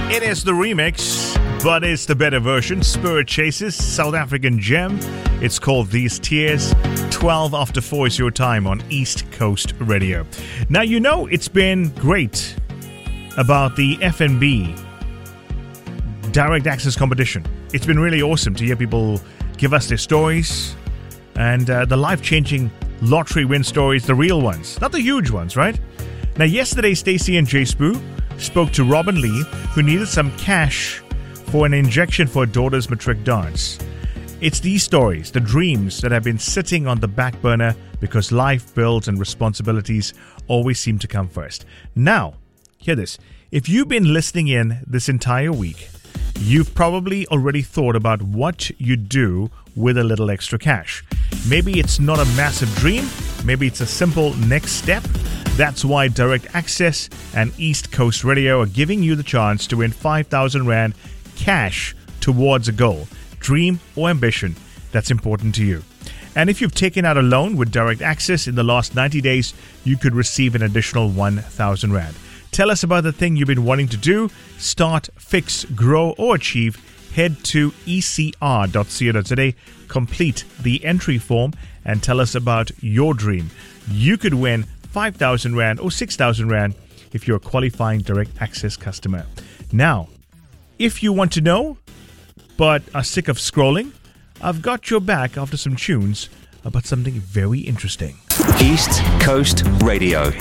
It is the remix, but it's the better version. Spirit Chasers, South African gem. It's called These Tears. 12 after 4 is your time on East Coast Radio. Now, you know it's been great about the FNB Direct Access competition. It's been really awesome to hear people give us their stories and the life-changing lottery win stories, the real ones, not the huge ones, right? Now, yesterday, Stacey and Jay Spoo spoke to Robin Lee, who needed some cash for an injection for her daughter's matric dance. It's these stories, the dreams that have been sitting on the back burner because life, bills, and responsibilities always seem to come first. Now, hear this. If you've been listening in this entire week, you've probably already thought about what you do with a little extra cash. Maybe it's not a massive dream. Maybe it's a simple next step. That's why Direct Access and East Coast Radio are giving you the chance to win 5,000 Rand cash towards a goal, dream, or ambition that's important to you. And if you've taken out a loan with Direct Access in the last 90 days, you could receive an additional 1,000 Rand. Tell us about the thing you've been wanting to do. Start, fix, grow, or achieve. Head to ecr.co.za, complete the entry form, and tell us about your dream. You could win 5,000 Rand or 6,000 Rand if you're a qualifying Direct Access customer. Now, if you want to know, but are sick of scrolling, I've got your back after some tunes about something very interesting. East Coast Radio.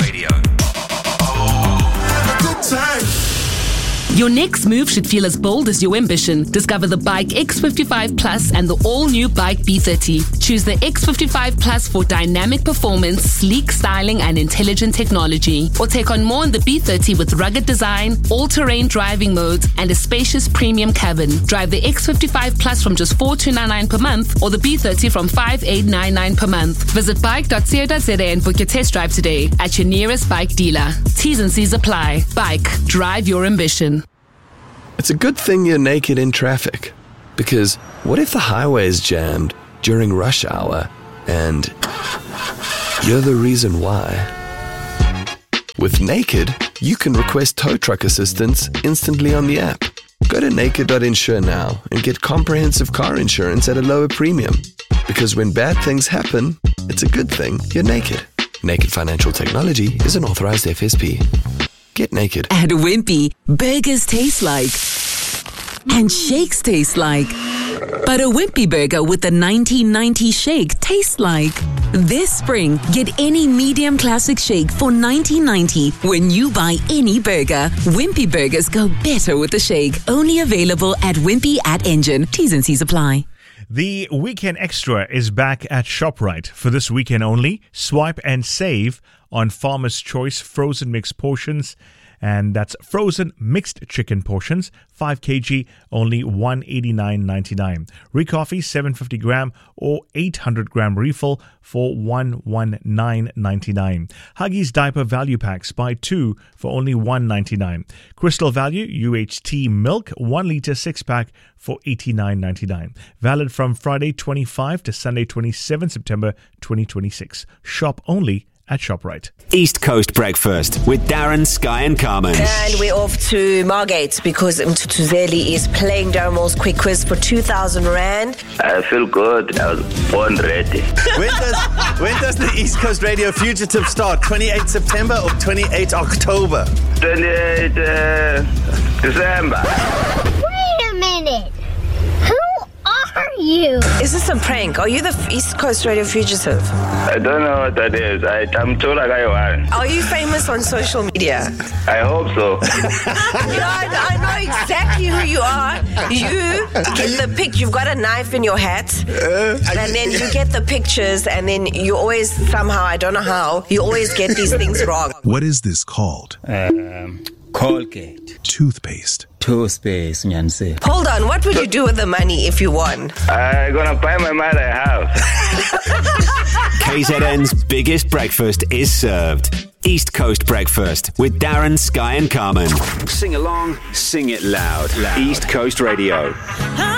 Good time. Your next move should feel as bold as your ambition. Discover the Bike X55 Plus and the all-new Bike B30. Choose the X55 Plus for dynamic performance, sleek styling, and intelligent technology. Or take on more in the B30 with rugged design, all-terrain driving modes, and a spacious premium cabin. Drive the X55 Plus from just $4,299 per month or the B30 from $5,899 per month. Visit bike.co.za and book your test drive today at your nearest bike dealer. T's and C's apply. Bike. Drive your ambition. It's a good thing you're naked in traffic, because what if the highway is jammed during rush hour and you're the reason why? With Naked, you can request tow truck assistance instantly on the app. Go to naked.insure now and get comprehensive car insurance at a lower premium. Because when bad things happen, it's a good thing you're naked. Naked Financial Technology is an authorized FSP. Get naked. At Wimpy, burgers taste like and shakes taste like. But a Wimpy burger with the 1990 shake tastes like. This spring, get any medium classic shake for $19.90 when you buy any burger. Wimpy burgers go better with the shake. Only available at Wimpy at Engine. T's and C's apply. The Weekend Extra is back at ShopRite. For this weekend only, swipe and save on Farmer's Choice frozen mixed portions. And that's frozen mixed chicken portions, 5 kg, only $189.99. Recoffee, 750 gram or 800 gram refill for $119.99. Huggies diaper value packs, buy 2 for only $199. Crystal Value UHT milk, 1 liter 6-pack for $89.99. Valid from Friday 25 to Sunday 27 September 2026. Shop only at ShopRite. East Coast Breakfast with Darren, Sky and Carmen. And we're off to Margate because Mtutuzeli is playing Darren Quick Quiz for 2,000 Rand. I feel good. I was born ready. When does the East Coast Radio Fugitive start? 28 September or 28 October? 28 December. Wait a minute. Who are you? Is this a prank? Are you the East Coast Radio Fugitive? I don't know what that is. I'm told like I want. Are you famous on social media? I hope so. I know exactly who you are. You get the pic. You've got a knife in your hat. And then you get the pictures. And then you always, somehow, I don't know how, you always get these things wrong. What is this called? Colgate. Toothpaste. Nyanse. Hold on, what would you do with the money if you won? I'm gonna buy my mother a house. KZN's biggest breakfast is served. East Coast Breakfast with Darren, Sky and Carmen. Sing along, sing it loud. East Coast Radio.